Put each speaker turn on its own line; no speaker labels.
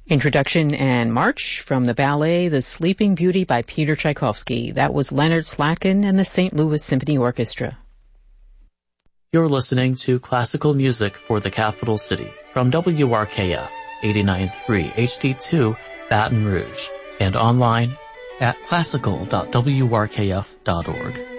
Introduction and March from the ballet The Sleeping Beauty by Peter Tchaikovsky. That was Leonard Slatkin and the St. Louis Symphony Orchestra.
You're listening to classical music for the capital city from WRKF 89.3 HD2 Baton Rouge and online at classical.wrkf.org.